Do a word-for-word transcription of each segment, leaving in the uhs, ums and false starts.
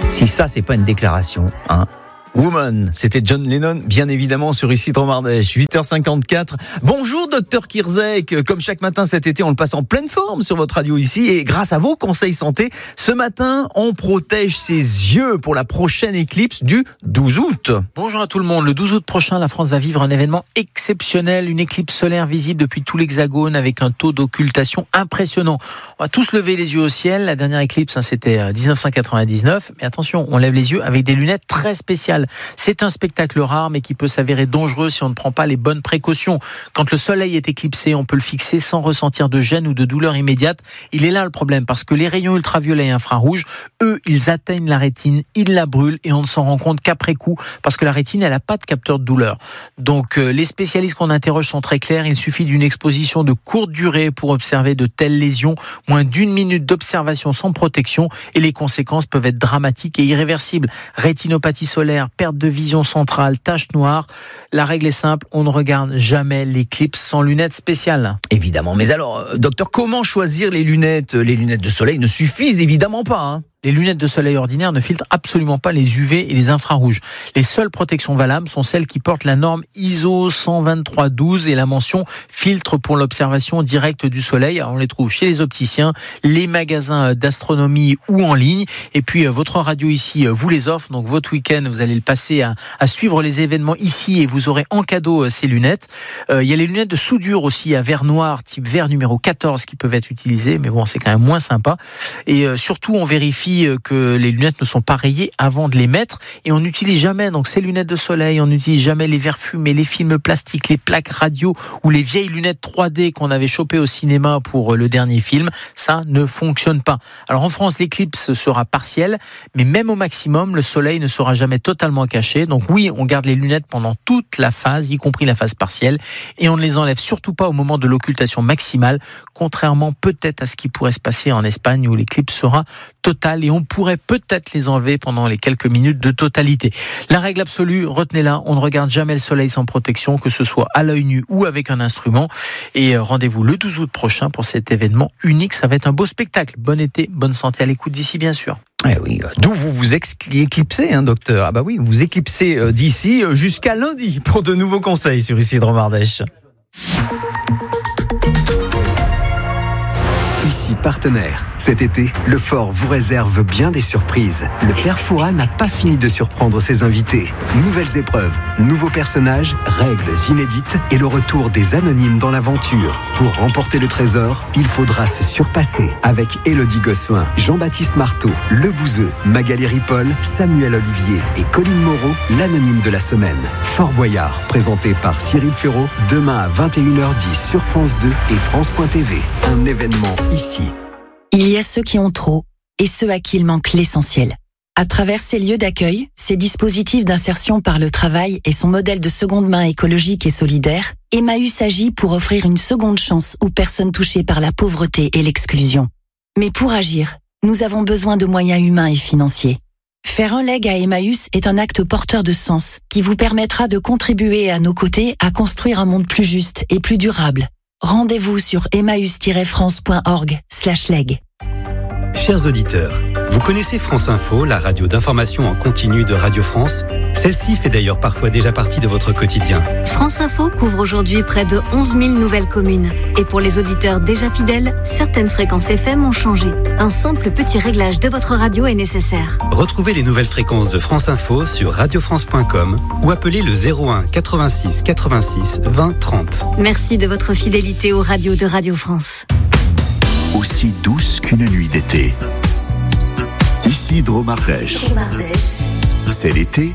Si ça, c'est pas une déclaration, hein. Woman, c'était John Lennon, bien évidemment, sur Ici Dromardèche, huit heures cinquante-quatre. Bonjour, docteur Kirzek. Comme chaque matin cet été, on le passe en pleine forme sur votre radio ici. Et grâce à vos conseils santé, ce matin, on protège ses yeux pour la prochaine éclipse du douze août. Bonjour à tout le monde. Le douze août prochain, la France va vivre un événement exceptionnel. Une éclipse solaire visible depuis tout l'Hexagone avec un taux d'occultation impressionnant. On va tous lever les yeux au ciel. La dernière éclipse, hein, c'était dix-neuf cent quatre-vingt-dix-neuf. Mais attention, on lève les yeux avec des lunettes très spéciales. C'est un spectacle rare, mais qui peut s'avérer dangereux si on ne prend pas les bonnes précautions. Quand le soleil est éclipsé, on peut le fixer sans ressentir de gêne ou de douleur immédiate. Il est là le problème, parce que les rayons ultraviolets et infrarouges, eux, ils atteignent la rétine, ils la brûlent, et on ne s'en rend compte qu'après coup, parce que la rétine, elle n'a pas de capteur de douleur. Donc, euh, les spécialistes qu'on interroge sont très clairs. Il suffit d'une exposition de courte durée pour observer de telles lésions. Moins d'une minute d'observation sans protection, et les conséquences peuvent être dramatiques et irréversibles. Rétinopathie solaire, perte de vision centrale, taches noires. La règle est simple, on ne regarde jamais l'éclipse sans lunettes spéciales. Évidemment, mais alors, docteur, comment choisir les lunettes ? Les lunettes de soleil ne suffisent évidemment pas, hein. Les lunettes de soleil ordinaires ne filtrent absolument pas les U V et les infrarouges. Les seules protections valables sont celles qui portent la norme I S O cent vingt-trois douze et la mention filtre pour l'observation directe du soleil. Alors on les trouve chez les opticiens, les magasins d'astronomie ou en ligne. Et puis votre radio ici vous les offre. Donc votre week-end, vous allez le passer à, à suivre les événements ici et vous aurez en cadeau ces lunettes. Euh, il y a les lunettes de soudure aussi à verre noir, type verre numéro quatorze qui peuvent être utilisées. Mais bon, c'est quand même moins sympa. Et euh, surtout, on vérifie que les lunettes ne sont pas rayées avant de les mettre, et on n'utilise jamais donc ces lunettes de soleil, on n'utilise jamais les verres fumés, les films plastiques, les plaques radio ou les vieilles lunettes trois D qu'on avait chopées au cinéma pour le dernier film. Ça ne fonctionne pas. Alors en France, l'éclipse sera partielle, mais même au maximum, le soleil ne sera jamais totalement caché. Donc oui, on garde les lunettes pendant toute la phase, y compris la phase partielle, et on ne les enlève surtout pas au moment de l'occultation maximale, contrairement peut-être à ce qui pourrait se passer en Espagne où l'éclipse sera totale et on pourrait peut-être les enlever pendant les quelques minutes de totalité. La règle absolue, retenez-la, on ne regarde jamais le soleil sans protection, que ce soit à l'œil nu ou avec un instrument. Et rendez-vous le douze août prochain pour cet événement unique. Ça va être un beau spectacle. Bon été, bonne santé à l'écoute d'ici, bien sûr. Eh oui, d'où vous vous éclipsez, hein, docteur. Ah bah oui, vous vous éclipsez d'ici jusqu'à lundi pour de nouveaux conseils sur Ici Dromardèche. Ici partenaire. Cet été, le Fort vous réserve bien des surprises. Le Père Fouras n'a pas fini de surprendre ses invités. Nouvelles épreuves, nouveaux personnages, règles inédites et le retour des anonymes dans l'aventure. Pour remporter le trésor, il faudra se surpasser avec Élodie Gossuin, Jean-Baptiste Marteau, Le Bouzeux, Magali Ripoll, Samuel Olivier et Colline Moreau, l'anonyme de la semaine. Fort Boyard, présenté par Cyril Ferraud, demain à vingt et une heures dix sur France deux et France point T V. Un événement ici. Il y a ceux qui ont trop et ceux à qui il manque l'essentiel. À travers ces lieux d'accueil, ces dispositifs d'insertion par le travail et son modèle de seconde main écologique et solidaire, Emmaüs agit pour offrir une seconde chance aux personnes touchées par la pauvreté et l'exclusion. Mais pour agir, nous avons besoin de moyens humains et financiers. Faire un leg à Emmaüs est un acte porteur de sens qui vous permettra de contribuer à nos côtés à construire un monde plus juste et plus durable. Rendez-vous sur emmaüs tiret france point org slash leg. Chers auditeurs, vous connaissez France Info, la radio d'information en continu de Radio France ? Celle-ci fait d'ailleurs parfois déjà partie de votre quotidien. France Info couvre aujourd'hui près de onze mille nouvelles communes. Et pour les auditeurs déjà fidèles, certaines fréquences F M ont changé. Un simple petit réglage de votre radio est nécessaire. Retrouvez les nouvelles fréquences de France Info sur radio france point com ou appelez le zéro un quatre-vingt-six quatre-vingt-six vingt trente. Merci de votre fidélité aux radios de Radio France. Aussi douce qu'une nuit d'été. Ici Dromardèche. C'est l'été.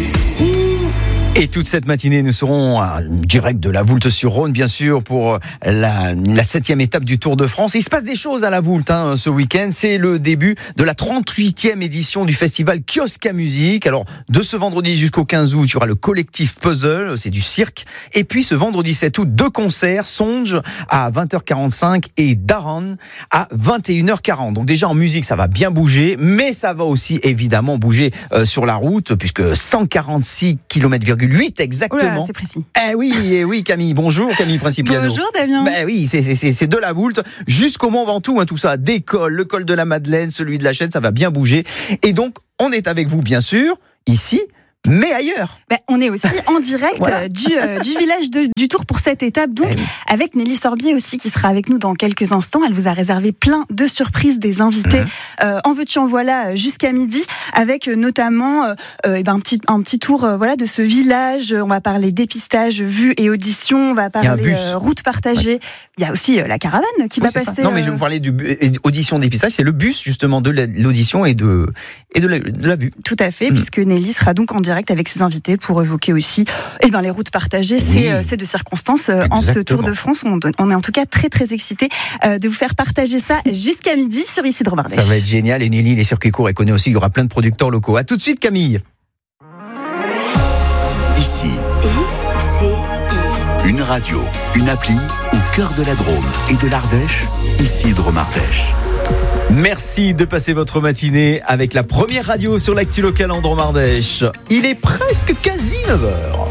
Et toute cette matinée, nous serons en direct de la Voulte-sur-Rhône, bien sûr, pour la, la septième étape du Tour de France. Il se passe des choses à la Voulte hein, ce week-end. C'est le début de la trente-huitième édition du festival Kiosque à musique. Alors, de ce vendredi jusqu'au quinze août, il y aura le collectif Puzzle, c'est du cirque. Et puis, ce vendredi sept août, deux concerts, Songe à vingt heures quarante-cinq et Daron à vingt et une heures quarante. Donc déjà, en musique, ça va bien bouger, mais ça va aussi évidemment bouger euh, sur la route, puisque cent quarante-six kilomètres huit exactement. Oula, c'est précis. Eh oui, eh oui, Camille. Bonjour, Camille Principiano. Bonjour, Damien. Ben oui, c'est, c'est, c'est de la Voulte jusqu'au Mont Ventoux, hein, tout ça. Des cols, le col de la Madeleine, celui de la Chaîne, ça va bien bouger. Et donc, on est avec vous bien sûr, ici, mais ailleurs. Ben, on est aussi en direct Voilà. du, euh, du village de, du Tour pour cette étape, donc Eh oui. avec Nelly Sorbier aussi qui sera avec nous dans quelques instants. Elle vous a réservé plein de surprises, des invités. Mhm. Euh, en veux-tu, en voilà, jusqu'à midi, avec euh, notamment euh, euh, eh ben, un, petit, un petit tour euh, voilà, de ce village. On va parler dépistage, vue et audition. On va Il y a un parler bus. euh, route partagée. Il y a aussi euh, la caravane qui Oui, va c'est ça. passer. Non, mais je euh, vous parlais du bu- et audition dépistage, c'est le bus justement de la- l'audition et de, et de, la, de la vue. Tout à fait, Mm. puisque Nelly sera donc en direct avec ses invités pour évoquer aussi eh ben, les routes partagées. Oui. C'est, euh, c'est de circonstances euh, en ce Exactement. Tour de France. On, on est en tout cas très très excités euh, de vous faire partager ça jusqu'à midi sur Ici Dromardèche. Ça va être génial. Et Nelly, les circuits courts, elle connaît aussi, il y aura plein de producteurs locaux. À tout de suite, Camille. Ici, C'est une radio, une appli au cœur de la Drôme et de l'Ardèche. Ici Drôme Ardèche. Merci de passer votre matinée avec la première radio sur l'actu locale en Drôme-Ardèche. Il est presque quasi neuf heures.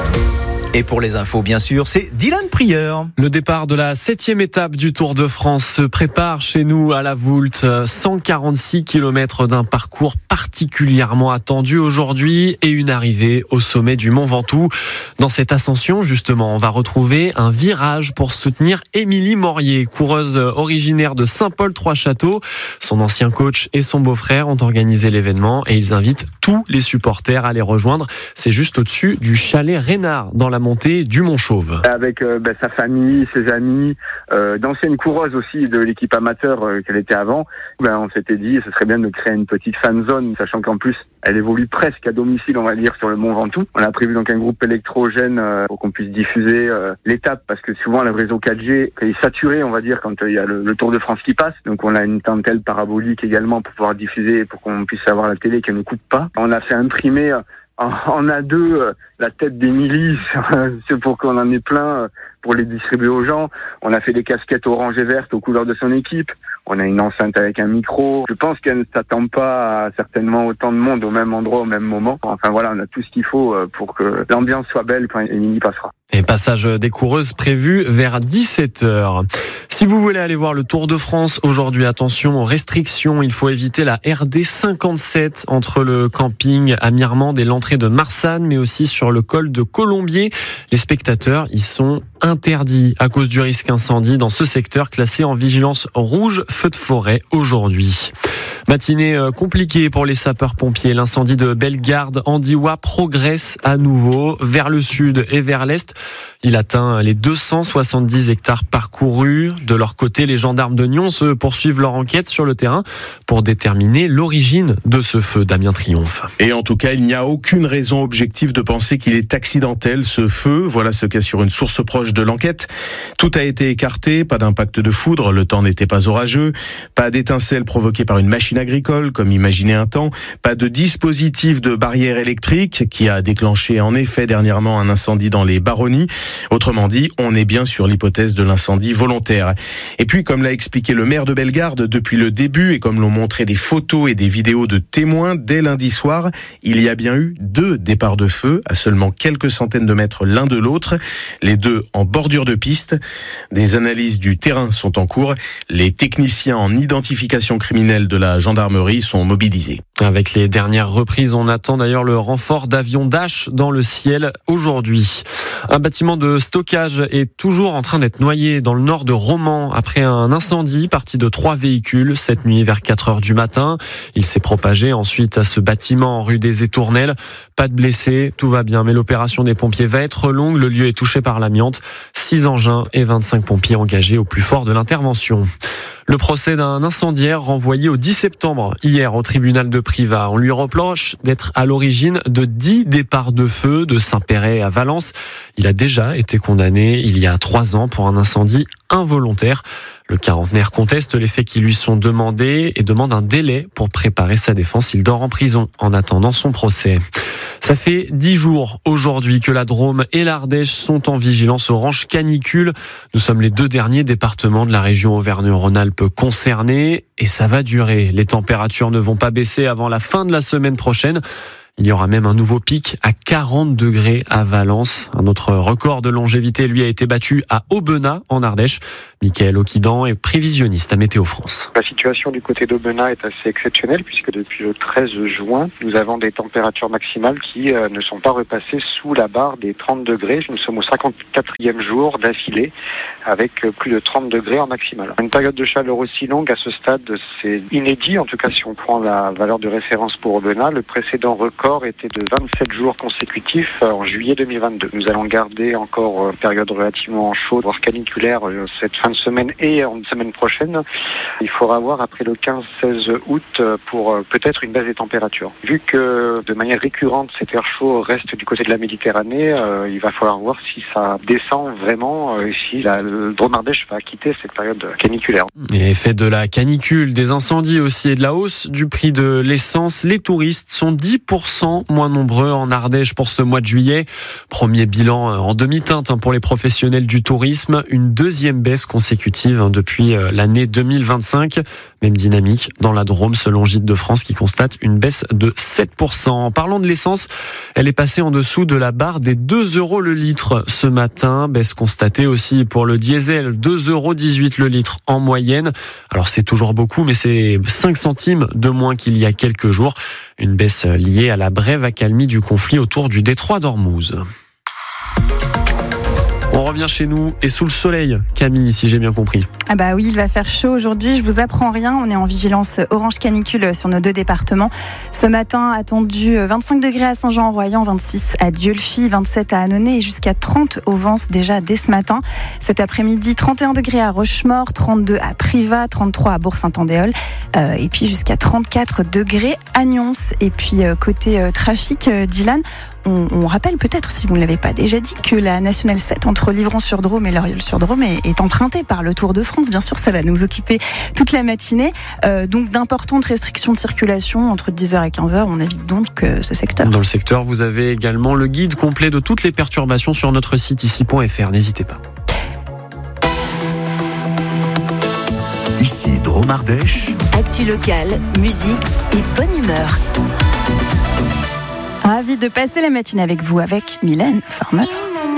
Et pour les infos, bien sûr, c'est Dylan Prieur. Le départ de la septième étape du Tour de France se prépare chez nous à la Voulte. cent quarante-six kilomètres d'un parcours particulièrement attendu aujourd'hui et une arrivée au sommet du Mont Ventoux. Dans cette ascension, justement, on va retrouver un virage pour soutenir Émilie Morier, coureuse originaire de Saint-Paul-Trois-Châteaux. Son ancien coach et son beau-frère ont organisé l'événement et ils invitent tous les supporters à les rejoindre. C'est juste au-dessus du chalet Reynard dans la montée du Mont Chauve. Avec euh, ben, sa famille, ses amis, euh, d'anciennes coureuses aussi de l'équipe amateur euh, qu'elle était avant, ben, on s'était dit ce serait bien de créer une petite fan zone, sachant qu'en plus elle évolue presque à domicile, on va dire, sur le Mont Ventoux. On a prévu donc un groupe électrogène euh, pour qu'on puisse diffuser euh, l'étape, parce que souvent le réseau quatre G est saturé, on va dire, quand euh, il y a le, le Tour de France qui passe. Donc on a une dentelle parabolique également pour pouvoir diffuser, pour qu'on puisse avoir la télé qui ne coûte pas. On a fait imprimer euh, en A deux euh, la tête d'Émilie, c'est pour qu'on en ait plein, euh, pour les distribuer aux gens. On a fait des casquettes orange et vertes aux couleurs de son équipe. On a une enceinte avec un micro. Je pense qu'elle ne s'attend pas à certainement autant de monde au même endroit, au même moment. Enfin voilà, on a tout ce qu'il faut euh, pour que l'ambiance soit belle quand Émilie passera. Et passage des coureuses prévu vers dix-sept heures. Si vous voulez aller voir le Tour de France aujourd'hui, attention aux restrictions. Il faut éviter la R D cinquante-sept entre le camping à Mirmande et l'entrée de Marsanne, mais aussi sur le col de Colombier. Les spectateurs y sont interdits à cause du risque incendie dans ce secteur classé en vigilance rouge feu de forêt aujourd'hui. Matinée compliquée pour les sapeurs-pompiers. L'incendie de Bellegarde en Diois progresse à nouveau vers le sud et vers l'est. Il atteint les deux cent soixante-dix hectares parcourus. De leur côté, les gendarmes de Nyon se poursuivent leur enquête sur le terrain pour déterminer l'origine de ce feu. Damien Triomphe. Et en tout cas, il n'y a aucune raison objective de penser qu'il est accidentel, ce feu. Voilà ce qu'assure une source proche de l'enquête. Tout a été écarté, pas d'impact de foudre, le temps n'était pas orageux, pas d'étincelles provoquées par une machine agricole, comme imaginé un temps, pas de dispositif de barrière électrique qui a déclenché en effet dernièrement un incendie dans les Baronnies. Autrement dit, on est bien sur l'hypothèse de l'incendie volontaire. Et puis, comme l'a expliqué le maire de Bellegarde depuis le début et comme l'ont montré des photos et des vidéos de témoins dès lundi soir, il y a bien eu deux départs de feu à seulement quelques centaines de mètres l'un de l'autre, les deux en bordure de piste. Des analyses du terrain sont en cours. Les techniciens en identification criminelle de la gendarmerie sont mobilisés. Avec les dernières reprises, on attend d'ailleurs le renfort d'avions Dash dans le ciel aujourd'hui. Un bâtiment de stockage est toujours en train d'être noyé dans le nord de Romans après un incendie parti de trois véhicules cette nuit vers quatre heures du matin. Il s'est propagé ensuite à ce bâtiment en rue des Étournelles. Pas de blessés, tout va bien, mais l'opération des pompiers va être longue. Le lieu est touché par l'amiante. Six engins et vingt-cinq pompiers engagés au plus fort de l'intervention. Le procès d'un incendiaire renvoyé au dix septembre, hier au tribunal de Privas. On lui reproche d'être à l'origine de dix départs de feu de Saint-Péret à Valence. Il a déjà été condamné il y a trois ans pour un incendie involontaire. Le quarantenaire conteste les faits qui lui sont demandés et demande un délai pour préparer sa défense. Il dort en prison en attendant son procès. Ça fait dix jours aujourd'hui que la Drôme et l'Ardèche sont en vigilance orange canicule. Nous sommes les deux derniers départements de la région Auvergne-Rhône-Alpes concernés et ça va durer. Les températures ne vont pas baisser avant la fin de la semaine prochaine. Il y aura même un nouveau pic à quarante degrés à Valence. Un autre record de longévité, lui, a été battu à Aubenas, en Ardèche. Michael Oquidan est prévisionniste à Météo France. La situation du côté d'Aubenas est assez exceptionnelle puisque depuis le treize juin, nous avons des températures maximales qui euh, ne sont pas repassées sous la barre des trente degrés. Nous sommes au cinquante-quatrième jour d'affilée avec euh, plus de trente degrés en maximal. Une période de chaleur aussi longue à ce stade, c'est inédit. En tout cas, si on prend la valeur de référence pour Aubenas, le précédent record était de vingt-sept jours consécutifs euh, en juillet deux mille vingt-deux. Nous allons garder encore euh, une période relativement chaude, voire caniculaire, euh, cette fin de semaine et en semaine prochaine. Il faudra voir après le quinze seize août euh, pour euh, peut-être une baisse des températures. Vu que de manière récurrente, cet air chaud reste du côté de la Méditerranée, euh, il va falloir voir si ça descend vraiment, euh, si la, le Drôme Ardèche va quitter cette période caniculaire. Et effet de la canicule, des incendies aussi et de la hausse du prix de l'essence, les touristes sont dix pour cent moins nombreux en Ardèche pour ce mois de juillet. Premier bilan en demi-teinte pour les professionnels du tourisme, une deuxième baisse consécutive depuis l'année deux mille vingt-cinq. Même dynamique dans la Drôme selon Gîtes de France qui constate une baisse de sept pour cent. En parlant de l'essence, elle est passée en dessous de la barre des deux euros le litre ce matin. Baisse constatée aussi pour le diesel, deux euros dix-huit le litre en moyenne. Alors c'est toujours beaucoup, mais c'est cinq centimes de moins qu'il y a quelques jours. Une baisse liée à la brève accalmie du conflit autour du détroit d'Ormuz. On revient chez nous et sous le soleil, Camille, si j'ai bien compris. Ah bah oui, il va faire chaud aujourd'hui, je vous apprends rien, on est en vigilance orange canicule sur nos deux départements. Ce matin, attendu vingt-cinq degrés à Saint-Jean-en-Royan, vingt-six à Dieulefit, vingt-sept à Annonay et jusqu'à trente au Vence déjà dès ce matin. Cet après-midi, trente et un degrés à Rochemaure, trente-deux à Privas, trente-trois à Bourg-Saint-Andéol euh, et puis jusqu'à trente-quatre degrés à Nyons. Et puis euh, côté euh, trafic, euh, Dylan, on, on rappelle peut-être, si vous ne l'avez pas déjà dit, que la Nationale sept entre Livron-sur-Drôme et Loriol-sur-Drôme est, est empruntée par le Tour de France. Bien sûr, ça va nous occuper toute la matinée. Euh, donc d'importantes restrictions de circulation entre dix heures et quinze heures. On évite donc euh, ce secteur. Dans le secteur, vous avez également le guide complet de toutes les perturbations sur notre site ici point f r. N'hésitez pas. Ici Drôme Ardèche. Actu locale, musique et bonne humeur. Ravi de passer la matinée avec vous avec Mylène Farmer.